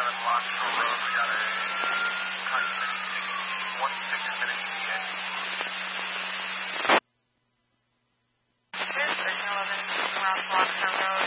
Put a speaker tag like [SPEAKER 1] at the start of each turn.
[SPEAKER 1] Lockshore Road. We got a car unit 16 PA.
[SPEAKER 2] Here's 1311 around Lockshore Road.